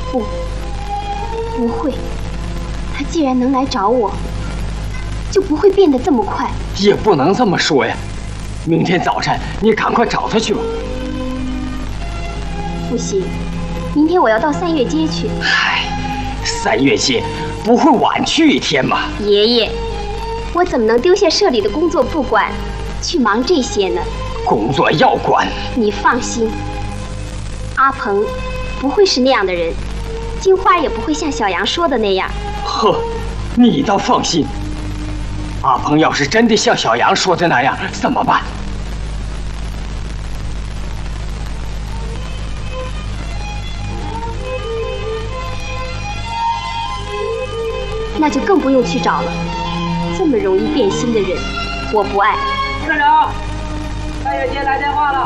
不会。他既然能来找我，就不会变得这么快。 也不能这么说呀。明天早晨你赶快找他去吧。 不行，明天我要到三月街去。 嗨，三月街不会晚去一天吗？ 爷爷，我怎么能丢下社里的工作不管，去忙这些呢？ 工作要管。 你放心，阿鹏不会是那样的人，金花也不会像小杨说的那样。 呵，你倒放心。阿鹏要是真的像小杨说的那样，怎么办？ 那就更不用去找了。这么容易变心的人，我不爱。 科长，三月街来电话了。